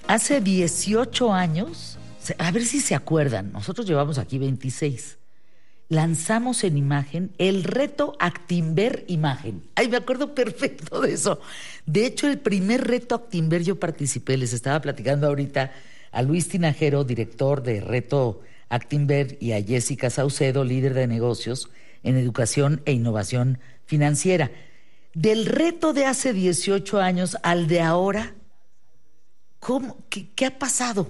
Hace 18 años, a ver si se acuerdan, nosotros llevamos aquí 26. Lanzamos en Imagen el reto Actinver Imagen. Ay, me acuerdo perfecto de eso. De hecho, el primer reto Actinver yo participé, les estaba platicando ahorita a Luis Tinajero, director de Reto Actinver, y a Jessica Saucedo, líder de negocios en educación e innovación financiera. Del reto de hace 18 años al de ahora, ¿qué ha pasado?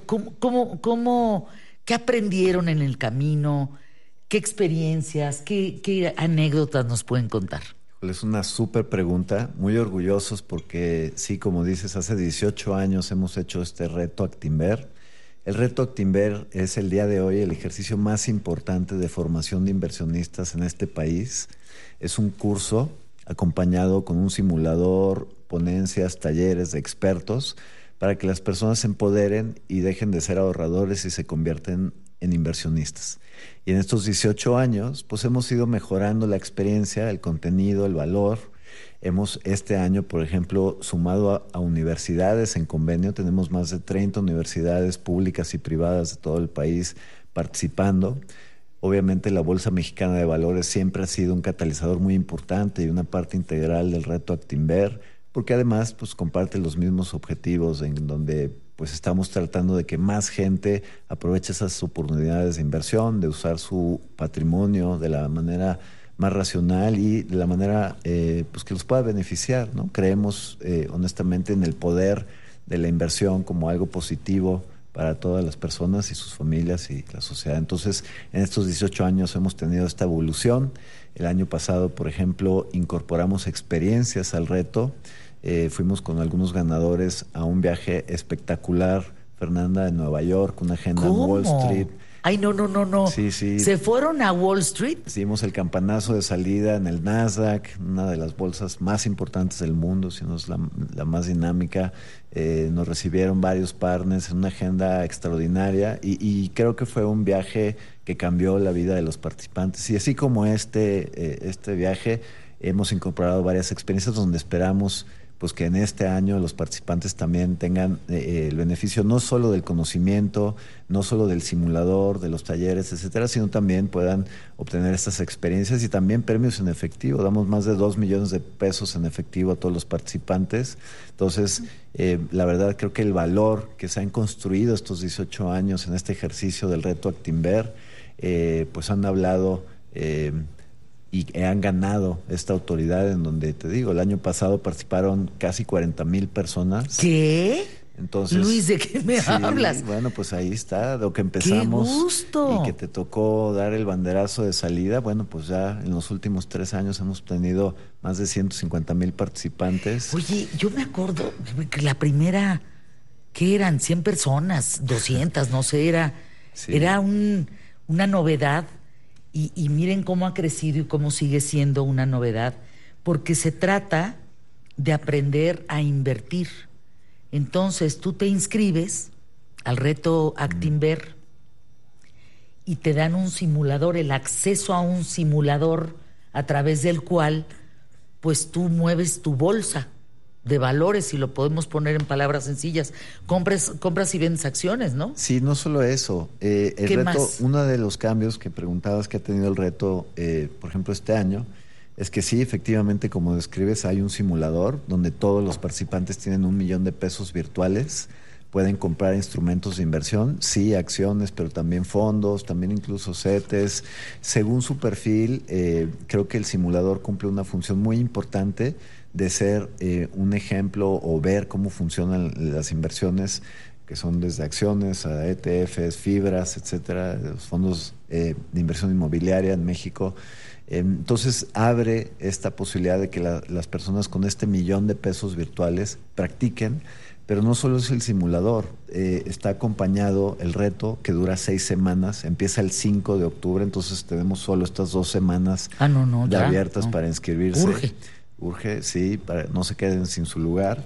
¿Qué aprendieron en el camino? ¿Qué experiencias, qué anécdotas nos pueden contar? Es una súper pregunta, muy orgullosos porque sí, como dices, hace 18 años hemos hecho este reto Actinver. El reto Actinver es el día de hoy el ejercicio más importante de formación de inversionistas en este país. Es un curso acompañado con un simulador, ponencias, talleres de expertos para que las personas se empoderen y dejen de ser ahorradores y se convierten en inversionistas. Y en estos 18 años, pues hemos ido mejorando la experiencia, el contenido, el valor. Hemos este año, por ejemplo, sumado a universidades en convenio. Tenemos más de 30 universidades públicas y privadas de todo el país participando. Obviamente la Bolsa Mexicana de Valores siempre ha sido un catalizador muy importante y una parte integral del reto Actinver, porque además pues comparte los mismos objetivos en donde pues estamos tratando de que más gente aproveche esas oportunidades de inversión, de usar su patrimonio de la manera más racional y de la manera pues que los pueda beneficiar, ¿no? Creemos honestamente en el poder de la inversión como algo positivo para todas las personas y sus familias y la sociedad. Entonces, en estos 18 años hemos tenido esta evolución. El año pasado, por ejemplo, incorporamos experiencias al reto. Fuimos con algunos ganadores a un viaje espectacular, Fernanda, de Nueva York, una agenda en Wall Street. Ay, no. Sí, sí. ¿Se fueron a Wall Street? Hicimos el campanazo de salida en el Nasdaq, una de las bolsas más importantes del mundo, si no es la más dinámica. Nos recibieron varios partners en una agenda extraordinaria y creo que fue un viaje que cambió la vida de los participantes. Y así como este viaje, hemos incorporado varias experiencias donde esperamos pues que en este año los participantes también tengan el beneficio no solo del conocimiento, no solo del simulador, de los talleres, etcétera, sino también puedan obtener estas experiencias y también premios en efectivo. Damos más de 2 millones de pesos en efectivo a todos los participantes. Entonces, la verdad creo que el valor que se han construido estos 18 años en este ejercicio del reto Actinver, pues han hablado y han ganado esta autoridad en donde, te digo, el año pasado participaron casi 40,000 personas. ¿Qué? Entonces, Luis, ¿de qué me hablas? Bueno, pues ahí está, lo que empezamos. ¡Qué gusto! Y que te tocó dar el banderazo de salida. Bueno, pues ya en los últimos 3 años hemos tenido más de 150,000 participantes. Oye, yo me acuerdo que la primera, ¿qué eran? 100 personas, 200, no sé, era una novedad. Y miren cómo ha crecido y cómo sigue siendo una novedad, porque se trata de aprender a invertir. Entonces tú te inscribes al reto Actinver y te dan un simulador, el acceso a un simulador a través del cual pues tú mueves tu bolsa de valores, si lo podemos poner en palabras sencillas. Compras y vendes acciones, ¿no? Sí, no solo eso. El ¿Qué reto, más? uno de los cambios que preguntabas que ha tenido el reto, por ejemplo, este año, es que sí, efectivamente, como describes, hay un simulador donde todos los participantes tienen 1 millón de pesos virtuales. Pueden comprar instrumentos de inversión, sí, acciones, pero también fondos, también incluso CETES. Según su perfil, creo que el simulador cumple una función muy importante de ser un ejemplo o ver cómo funcionan las inversiones, que son desde acciones a ETFs, fibras, etcétera, los fondos de inversión inmobiliaria en México. Entonces abre esta posibilidad de que las personas con este 1 millón de pesos virtuales practiquen, pero no solo es el simulador, está acompañado el reto que dura 6 semanas, empieza el 5 de octubre, entonces tenemos solo estas 2 semanas ya, abiertas para inscribirse. Urge. Urge, sí, para no se queden sin su lugar.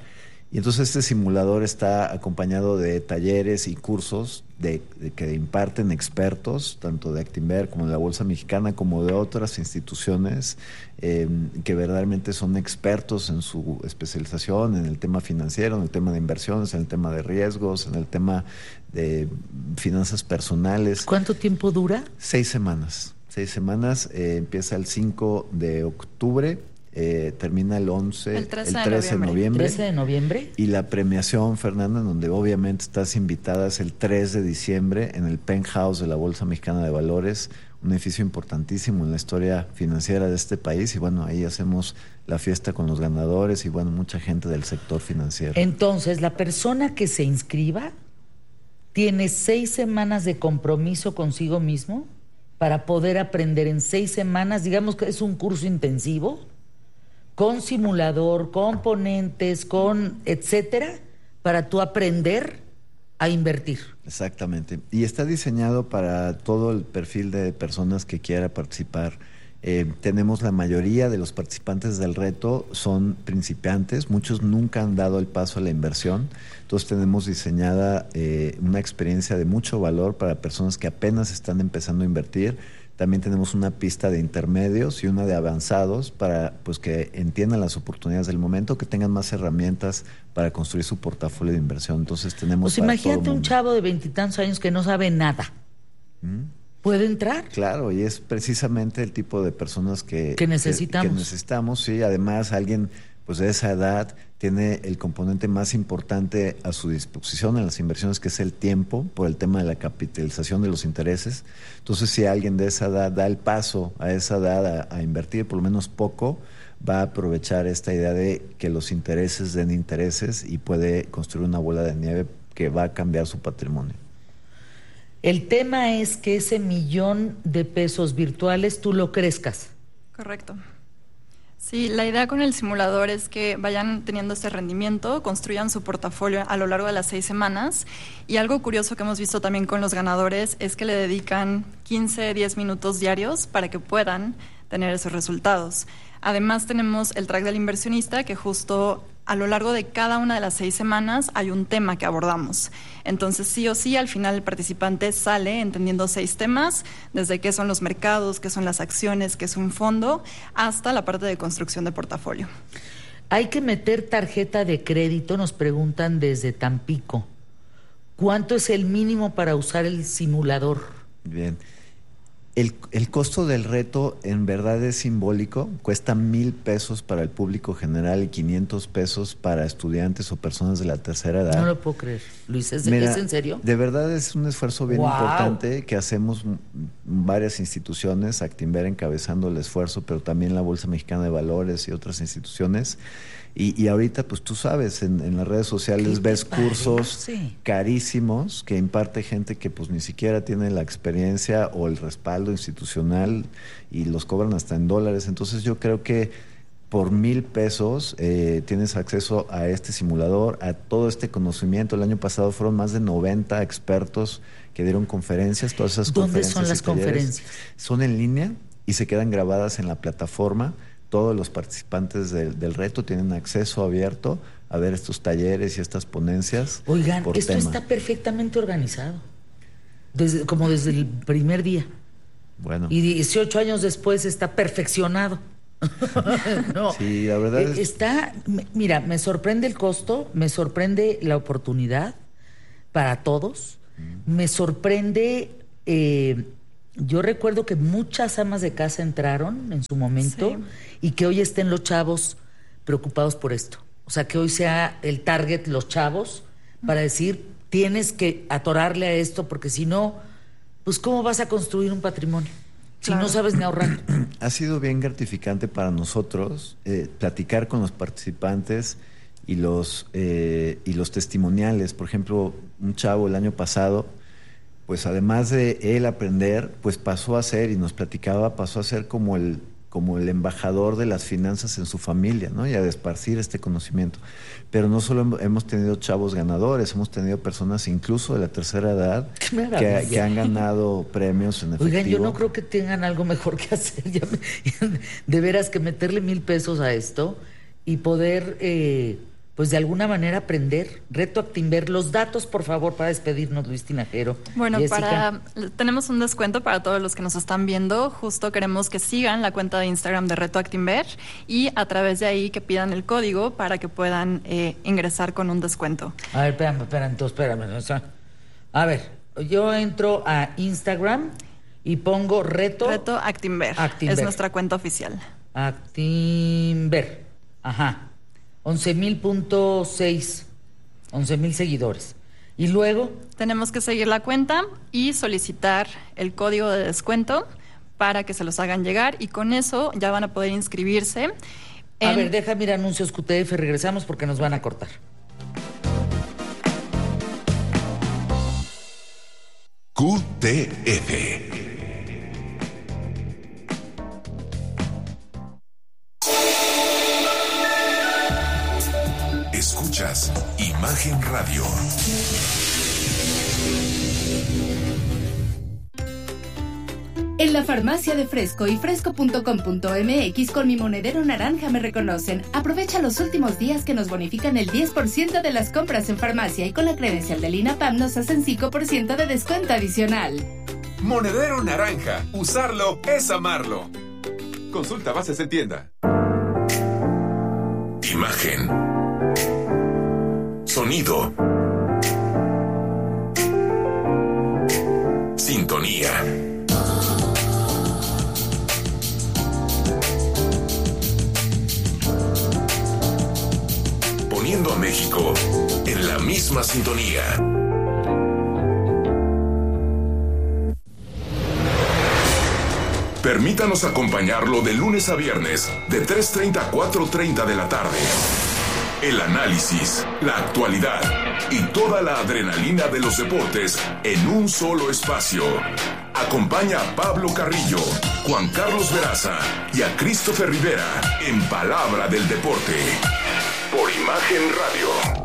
Y entonces este simulador está acompañado de talleres y cursos que imparten expertos, tanto de Actinver como de la Bolsa Mexicana, como de otras instituciones que verdaderamente son expertos en su especialización, en el tema financiero, en el tema de inversiones, en el tema de riesgos, en el tema de finanzas personales. ¿Cuánto tiempo dura? 6 semanas. 6 semanas, empieza el 5 de octubre. Termina el 13 de noviembre. 13 de noviembre. Y la premiación, Fernanda, donde obviamente estás invitada, es el 3 de diciembre en el Penthouse de la Bolsa Mexicana de Valores, un edificio importantísimo en la historia financiera de este país. Y bueno, ahí hacemos la fiesta con los ganadores y bueno, mucha gente del sector financiero. Entonces, la persona que se inscriba tiene 6 semanas de compromiso consigo mismo para poder aprender en 6 semanas, digamos que es un curso intensivo, con simulador, con ponentes, con etcétera, para tú aprender a invertir. Exactamente. Y está diseñado para todo el perfil de personas que quiera participar. Tenemos la mayoría de los participantes del reto son principiantes, muchos nunca han dado el paso a la inversión. Entonces tenemos diseñada una experiencia de mucho valor para personas que apenas están empezando a invertir. También tenemos una pista de intermedios y una de avanzados para pues que entiendan las oportunidades del momento, que tengan más herramientas para construir su portafolio de inversión. Entonces tenemos. Pues imagínate un chavo de 20 y tantos años que no sabe nada. ¿Puede entrar? Claro, y es precisamente el tipo de personas que necesitamos. Que necesitamos, sí. Además, alguien pues de esa edad tiene el componente más importante a su disposición en las inversiones, que es el tiempo, por el tema de la capitalización de los intereses. Entonces, si alguien de esa edad da el paso a esa edad a invertir por lo menos poco, va a aprovechar esta idea de que los intereses den intereses y puede construir una bola de nieve que va a cambiar su patrimonio. El tema es que ese $1,000,000 virtuales tú lo crezcas. Correcto. Sí, la idea con el simulador es que vayan teniendo este rendimiento, construyan su portafolio a lo largo de las 6 semanas. Y algo curioso que hemos visto también con los ganadores es que le dedican 15, 10 minutos diarios para que puedan tener esos resultados. Además tenemos el track del inversionista, que justo a lo largo de cada una de las 6 semanas hay un tema que abordamos. Entonces, sí o sí, al final el participante sale entendiendo 6 temas, desde qué son los mercados, qué son las acciones, qué es un fondo, hasta la parte de construcción de portafolio. Hay que meter tarjeta de crédito, nos preguntan desde Tampico. ¿Cuánto es el mínimo para usar el simulador? Bien. El costo del reto en verdad es simbólico, cuesta $1,000 para el público general y $500 para estudiantes o personas de la tercera edad. No lo puedo creer. Luis, ¿es en serio? De verdad es un esfuerzo bien importante que hacemos varias instituciones, Actinver encabezando el esfuerzo, pero también la Bolsa Mexicana de Valores y otras instituciones. Y ahorita, pues tú sabes, en las redes sociales ves cursos carísimos que imparte gente que pues ni siquiera tiene la experiencia o el respaldo institucional y los cobran hasta en dólares. Entonces yo creo que por $1,000 tienes acceso a este simulador, a todo este conocimiento. El año pasado fueron más de 90 expertos que dieron conferencias, todas esas conferencias. ¿Dónde son las conferencias? Son en línea y se quedan grabadas en la plataforma. Todos los participantes del reto tienen acceso abierto a ver estos talleres y estas ponencias. Oigan, esto está perfectamente organizado, como desde el primer día. Bueno. Y 18 años después está perfeccionado. No, sí, la verdad mira, me sorprende el costo, me sorprende la oportunidad para todos, me sorprende... yo recuerdo que muchas amas de casa entraron en su momento y que hoy estén los chavos preocupados por esto. O sea, que hoy sea el target los chavos para decir, tienes que atorarle a esto porque si no, pues ¿cómo vas a construir un patrimonio? Si no sabes ni ahorrar. Ha sido bien gratificante para nosotros platicar con los participantes y los testimoniales. Por ejemplo, un chavo el año pasado, pues además de él aprender, pues pasó a ser, y nos platicaba, pasó a ser como el embajador de las finanzas en su familia, ¿no? Y a esparcir este conocimiento. Pero no solo hemos tenido chavos ganadores, hemos tenido personas incluso de la tercera edad que han ganado premios en efectivo. Oigan, yo no creo que tengan algo mejor que hacer. De veras que meterle $1,000 a esto y poder pues de alguna manera aprender. Reto Actinver. Los datos, por favor, para despedirnos, Luis Tinajero. Bueno, Jessica. tenemos un descuento para todos los que nos están viendo. Justo queremos que sigan la cuenta de Instagram de Reto Actinver y a través de ahí que pidan el código para que puedan ingresar con un descuento. A ver, espérame. O sea, a ver, yo entro a Instagram y pongo Reto Actinver. Es nuestra cuenta oficial. Actinver. Ajá. 11,000.6. 11,000 seguidores. Y luego tenemos que seguir la cuenta y solicitar el código de descuento para que se los hagan llegar y con eso ya van a poder inscribirse. A ver, déjame ir a anuncios QTF, regresamos porque nos van a cortar. QTF. Escuchas Imagen Radio. En la farmacia de Fresco y fresco.com.mx con mi monedero naranja me reconocen. Aprovecha los últimos días que nos bonifican el 10% de las compras en farmacia y con la credencial del INAPAM nos hacen 5% de descuento adicional. Monedero naranja. Usarlo es amarlo. Consulta bases en tienda. Imagen. Sonido. Sintonía. Poniendo a México en la misma sintonía. Permítanos acompañarlo de lunes a viernes de 3:30 a 4:30 de la tarde. El análisis, la actualidad y toda la adrenalina de los deportes en un solo espacio. Acompaña a Pablo Carrillo, Juan Carlos Veraza y a Christopher Rivera en Palabra del Deporte. Por Imagen Radio.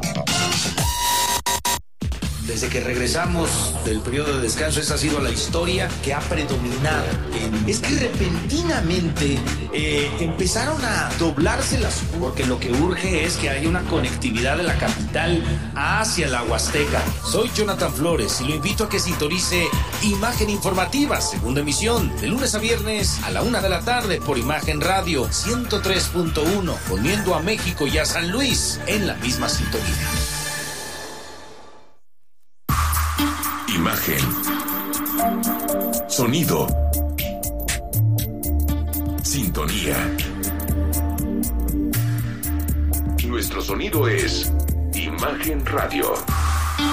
Desde que regresamos del periodo de descanso, esa ha sido la historia que ha predominado. Es que repentinamente empezaron a doblarse las... Porque lo que urge es que haya una conectividad de la capital hacia la Huasteca. Soy Jonathan Flores y lo invito a que sintonice Imagen Informativa, segunda emisión, de lunes a viernes a la 1 de la tarde por Imagen Radio 103.1, poniendo a México y a San Luis en la misma sintonía. Imagen. Sonido. Sintonía. Nuestro sonido es Imagen Radio.